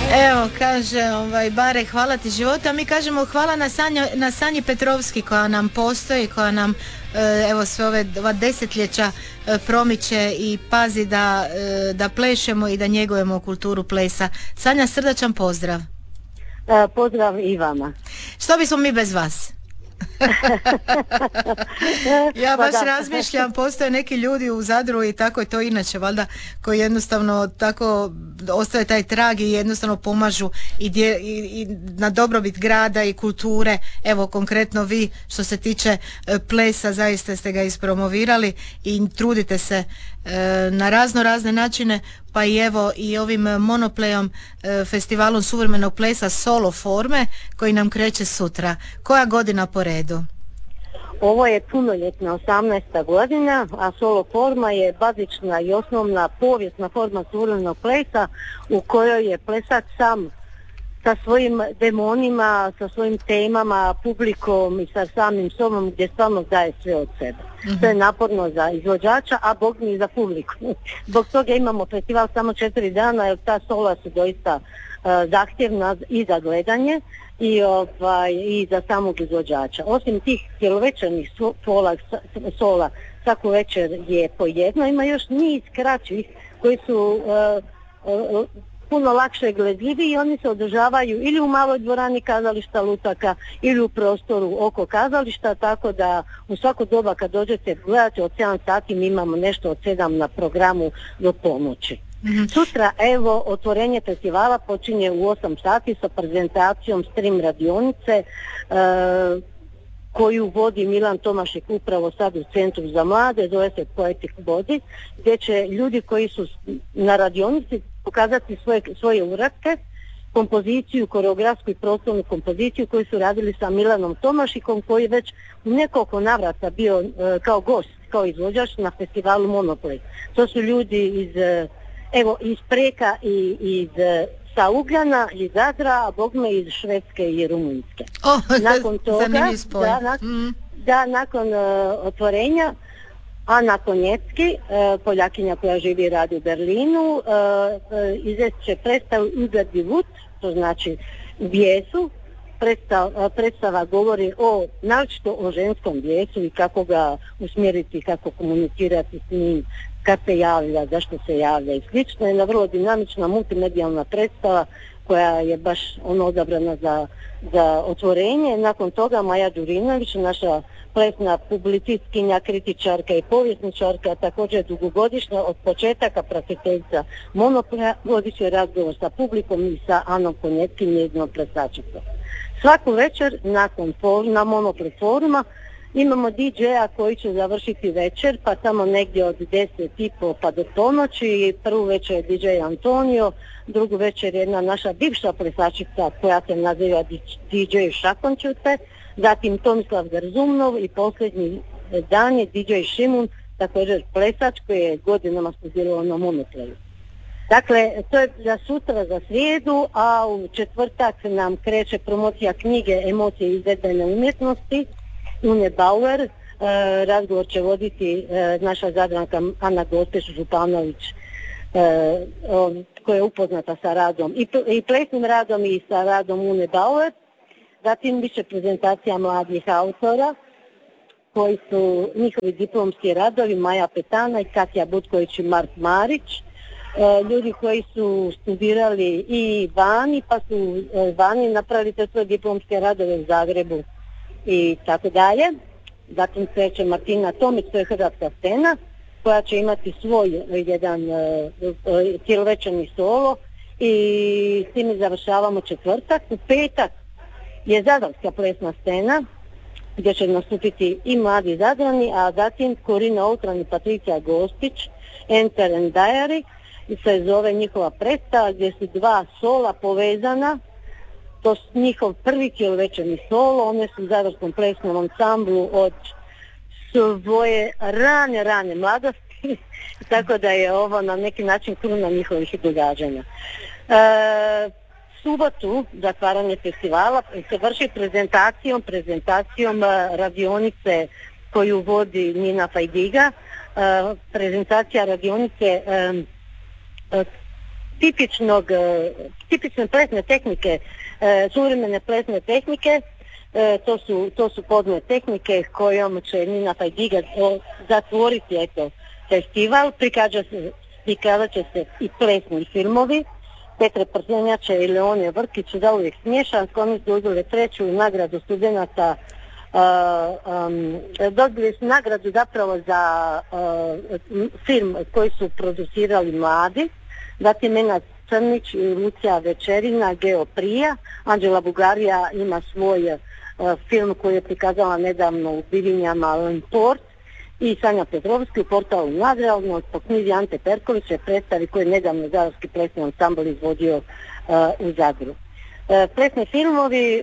Evo, kaže Bare, hvala ti životu, a mi kažemo hvala na Sanji Petrovski koja nam postoji, koja nam evo sve ova desetljeća promiče i pazi da plešemo i da njegujemo kulturu plesa. Sanja, srdačan pozdrav. Pozdrav i vama. Što bismo mi bez vas? Ja baš razmišljam, postoje neki ljudi u Zadru i tako je to inače valjda, koji jednostavno tako ostaje taj trag i jednostavno pomažu i na dobrobit grada i kulture. Evo konkretno vi što se tiče plesa zaista ste ga ispromovirali i trudite se na razne načine, pa i evo i ovim Monoplejom, festivalom suvremenog plesa solo forme koji nam kreće sutra. Koja godina po redu? Ovo je punoljetna 18. godina, a solo forma je bazična i osnovna povijesna forma suvremenog plesa u kojoj je plesač sam sa svojim demonima, sa svojim temama, publikom i sa samim sobom gdje stvarno daje sve od sebe. To je naporno za izvođača, a bog mi i za publiku. Zbog toga imamo festival samo 4 dana jer ta sola su doista zahtjevna i za gledanje i za samog izvođača. Osim tih cjelovečernih sola svaku večer je po jedno, ima još niz kraćih koji su puno lakše gledljivi i oni se održavaju ili u maloj dvorani kazališta Lutaka ili u prostoru oko kazališta, tako da u svako doba kad dođete gledati od 7 sati mi imamo nešto od 7 na programu do ponoći. Sutra evo otvorenje festivala počinje u 8 sati sa prezentacijom stream radionice koju vodi Milan Tomašik upravo sad u Centru za mlade, zove se Poetic Body, gdje će ljudi koji su na radionici pokazati svoje uratke, kompoziciju, koreografsku i prostornu kompoziciju koju su radili sa Milanom Tomašikom koji je već u nekoliko navrata bio kao gost, kao izvođač na festivalu Monoplay. To su ljudi iz Preka i iz sa Ugljana, iz Zadra, a bogme iz Švedske i Rumunjske. Nakon toga, nakon otvorenja, Ana Konjecki, Poljakinja koja živi i radi u Berlinu, izvest će predstavu Ugadi Vut, to znači u bijesu. Predstava govori naročito o ženskom bijesu i kako ga usmjeriti, kako komunicirati s njim, kad se javlja, zašto se javlja i slično. Je jedna vrlo dinamična multimedijalna predstava koja je baš odabrana za otvorenje. Nakon toga Maja Đurinović, naša plesna publicistkinja, kritičarka i povjesničarka, također dugogodišnja od početaka pratiteljica Monopleja, vodit će razgovor sa publikom i sa Anom Konjeckim, njezinom plesačicom. Svaku večer na Monoplay foruma imamo DJ-a koji će završiti večer, pa tamo negdje od 10:30 pa do ponoći. Prvu večer je DJ Antonio, drugu večer je jedna naša bivša plesačica koja se naziva DJ Šakončute, zatim Tomislav Garzumnov i posljednji dan je DJ Šimun, također plesač koji je godinama studirao na Monoplayu. Dakle, to je za sutra, za srijedu, a u četvrtak nam kreće promocija knjige Emocije izvedbene umjetnosti Une Bauer. Razgovor će voditi naša Zadranka Ana Gospeš-Županović koja je upoznata sa radom i plesnim radom i sa radom Une Bauer. Zatim biće prezentacija mladih autora koji su njihovi diplomski radovi Maja Petana i Katja Butković i Mark Marić. Ljudi koji su studirali i vani, pa su vani napravili te svoje diplomske radove u Zagrebu i tako dalje. Zatim kreće Martina Tomić, to je hrvatska scena koja će imati svoj jedan cijelovečerni solo i s tim završavamo četvrtak. U petak je zadarska plesna scena gdje će nastupiti i mladi Zadrani, a zatim Korina Outran i Patricija Gostić, Enter and Diary, se zove njihova predstava gdje su dva sola povezana. To su njihov prvi cijelovečerni solo, one su u zadarskom plesnom ansamblu od svoje rane mladosti, tako da je ovo na neki način kruna njihovih događanja. Subotu, zatvaranje festivala, se vrši prezentacijom radionice koju vodi Nina Fajdiga. Prezentacija radionice tipične plesne tehnike, suvremene plesne tehnike. To su podne tehnike kojom će Nina Fajdiga zatvoriti festival. Prikazat će se i plesni filmovi Petre Prtenjače i Leone Vrkić, Zauvijek smiješan, s kojim su uzeli 3. nagradu studenata. Dobili su nagradu zapravo za film koji su producirali mladi. Zatim Nenad Crnić i Lucija Večerina, Geoprija. Anđela Bugarija ima svoj film koji je prikazala nedavno u Bivinjama Port. I Sanja Petrovski u portalu Nadrealno po knjizi Ante Perkovića predstavi koji je nedavno Zadarski plesni ansambl izvodio u Zadru. Plesni filmovi,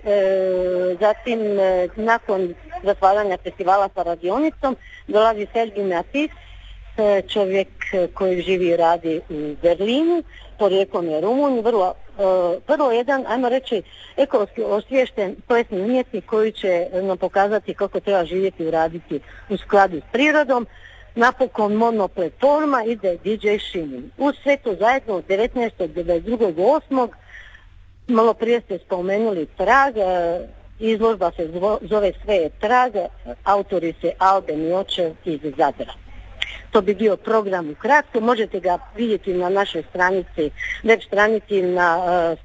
zatim nakon zatvaranja festivala sa radionicom dolazi Sergij Matis, čovjek koji živi i radi u Berlinu, porijeklom je Rumunj, vrlo jedan, ajmo reći, ekološki osviješten plesni umjetnik koji će nam pokazati kako treba živjeti i raditi u skladu s prirodom. Napokon monoplatforma ide DJ Šinin. Uz sve to zajedno 19. do 22.8. malo prije ste spomenuli Trag, izložba se zove Sve je Trag, autori se Alben Jočev iz Zadra. To bi bio program ukratko, možete ga vidjeti na našoj stranici, web stranici, na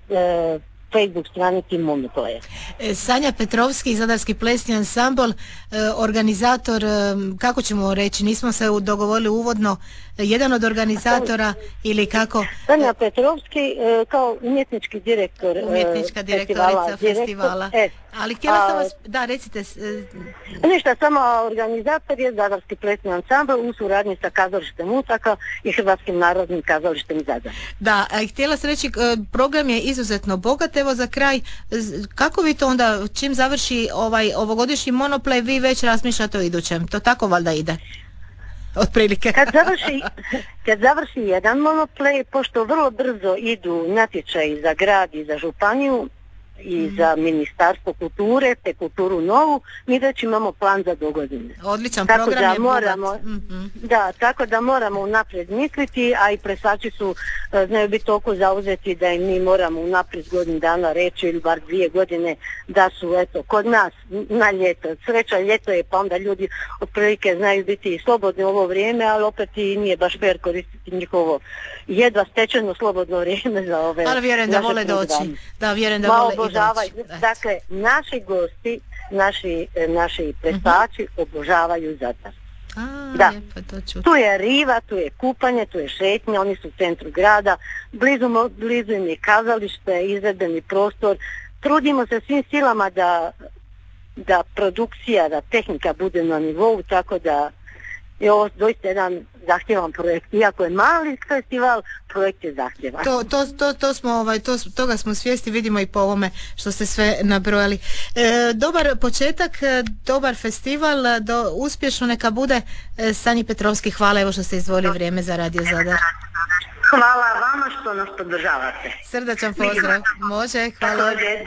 Facebook stranici Monoplaye. Sanja Petrovski, Zadarski plesni ansambl, organizator, kako ćemo reći, nismo se dogovorili uvodno, jedan od organizatora ili kako? Sanja Petrovski kao umjetnički direktor umjetnička direktorica festivala. Ali htjela sam vas, da, recite. Ništa, samo organizator je Zadarski plesni ansambl u suradnji sa Kazalištem Utaka i Hrvatskim narodnim kazalištem Zadar. Da, htjela sam reći, program je izuzetno bogat. Evo za kraj, kako vi to onda, čim završi ovogodišnji Monoplay, vi već razmišljate o idućem? To tako valjda ide? Otprilike. Kad završi jedan Monoplay, pošto vrlo brzo idu natječaji za grad i za županiju i za Ministarstvo kulture, te Kulturu novu, mi već imamo plan za dogodine. Odličan program je bogat. Da, tako da moramo unaprijed misliti, a i plesači znaju biti toliko zauzeti da im mi moramo unaprijed godinu dana reći ili bar 2 godine da su kod nas na ljeto. Sreća ljeto je, pa onda ljudi otprilike znaju biti slobodni u ovo vrijeme, ali opet i nije baš fair koristiti njihovo jedva stečeno slobodno vrijeme za ove. Ali vjerujem da vole doći. Da, vjerujem da vole i doći. Dakle, naši gosti, naši plesači obožavaju Zadar. Da, lijepo, tu je riva, tu je kupanje, tu je šetnja, oni su u centru grada, blizu im je kazalište, izvedbeni prostor. Trudimo se svim silama da produkcija, da tehnika bude na nivou, tako da je ovo doista jedan zahtjevan projekt. Iako je mali festival, projekt je zahtjevan. Toga smo svjesni, vidimo i po ovome što ste sve nabrojali. Dobar početak, dobar festival, uspješno neka bude. Sanji Petrovski, hvala evo što ste izdvojili vrijeme za Radio Zadar. Hvala vama što nas podržavate. Srdačan pozdrav. Može, hvala.